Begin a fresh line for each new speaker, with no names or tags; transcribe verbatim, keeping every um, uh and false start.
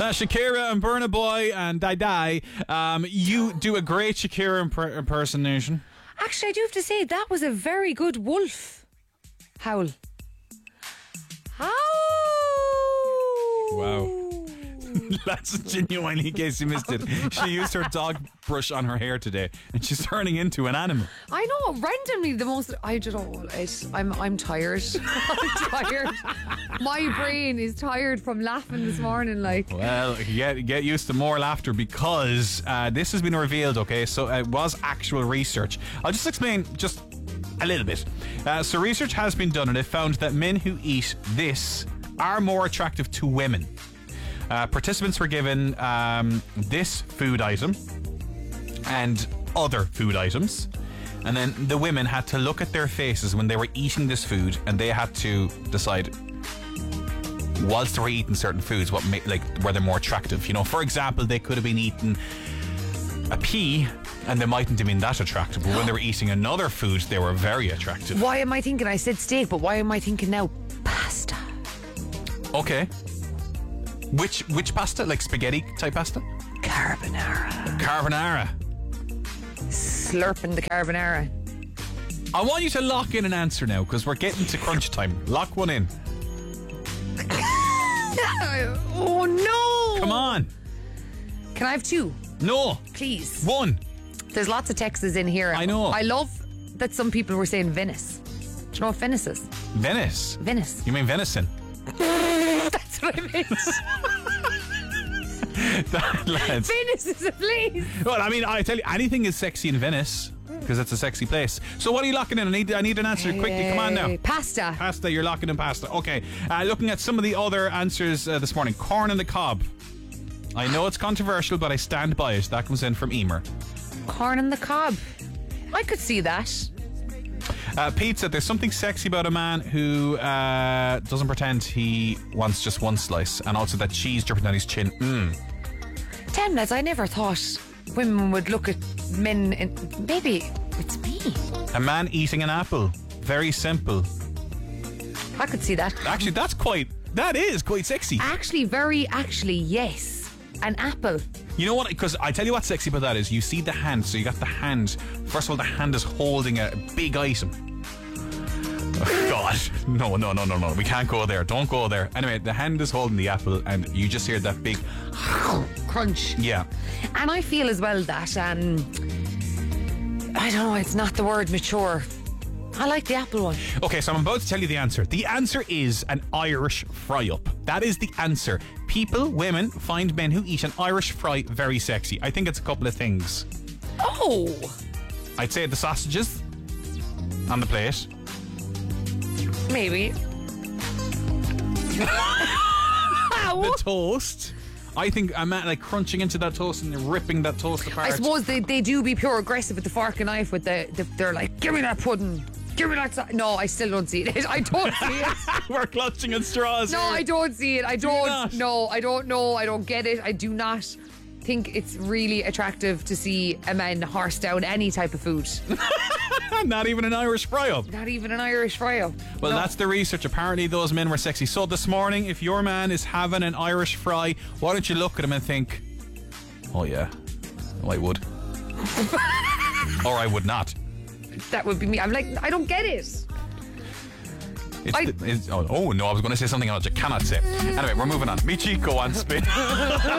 Uh, Shakira and Burna Boy and Die Die. Um, you do a great Shakira imp- impersonation.
Actually, I do have to say, that was a very good wolf howl. Howl!
Wow. That's genuinely, in case you missed it. She used her dog brush on her hair today, and she's turning into an animal.
I know, randomly the most. I don't know. It, I'm I'm tired. I'm tired. My brain is tired from laughing this morning. Like,
well, get get used to more laughter because uh, this has been revealed. Okay, so it was actual research. I'll just explain just a little bit. Uh, so research has been done, and it found that men who eat this are more attractive to women. Uh, participants were given um, this food item and other food items, and then the women had to look at their faces when they were eating this food, and they had to decide, whilst they were eating certain foods, what made, like, were they more attractive. You know, for example, they could have been eating a pea and they mightn't have been that attractive, but when they were eating another food, they were very attractive.
why am I thinking? I said steak, but why am I thinking now pasta?
Okay. Which which pasta? Like spaghetti type pasta?
Carbonara.
Carbonara.
Slurping the carbonara.
I want you to lock in an answer now, because we're getting to crunch time. Lock one in.
Oh no!
Come on.
Can I have two?
No.
Please.
One.
There's lots of texts in here.
I know.
I love that some people were saying Venice. Do you know what Venice is?
Venice.
Venice.
You mean venison?
That's what I meant.
That, lads.
Venice is a place.
Well, I mean, I tell you, anything is sexy in Venice because it's a sexy place. So what are you locking in? I need, I need an answer quickly. Come on now.
Hey, pasta.
Pasta, you're locking in pasta. Okay. Uh, looking at some of the other answers uh, this morning. Corn on the cob. I know it's controversial, but I stand by it. That comes in from Emer.
Corn on the cob. I could see that.
Uh, pizza, there's something sexy about a man who uh, doesn't pretend he wants just one slice, and also that cheese dripping down his chin. Mmm.
Damn, lads, I never thought women would look at men and maybe it's me.
A man eating an apple. Very simple.
I could see that.
Actually, that's quite, that is quite sexy.
Actually, very, actually, yes. An apple.
You know what? Because I tell you what's sexy about that is you see the hand. So you got the hand. First of all, the hand is holding a big item. Oh, God. No, no, no, no, no. We can't go there. Don't go there. Anyway, the hand is holding the apple and you just hear that big
crunch.
Yeah.
And I feel as well that, um, I don't know, it's not the word mature. I like the apple one.
Okay, so I'm about to tell you the answer. The answer is an Irish fry-up. That is the answer. People, women, find men who eat an Irish fry very sexy. I think it's a couple of things.
Oh!
I'd say the sausages on the plate.
Maybe.
The toast. I think a man like crunching into that toast and ripping that toast apart.
I suppose they, they do be pure aggressive with the fork and knife. With the, the they're like, give me that pudding. Give me that. So-. No, I still don't see it. I don't see it.
We're clutching at straws.
No,
here.
I don't see it. I
Do
don't.
not?
No, I don't know. I don't get it. I do not think it's really attractive to see a man horse down any type of food.
Not even an Irish fry-up.
Not even an Irish fry-up.
Well,
No.
that's the research. Apparently those men were sexy. So this morning, if your man is having an Irish fry, why don't you look at him and think, oh yeah, oh, I would. Or I would not.
That would be me. I'm like, I don't get it.
It's
I-
the, it's, oh, oh no, I was going to say something else you cannot say. Anyway, we're moving on. Me Chico on Spin.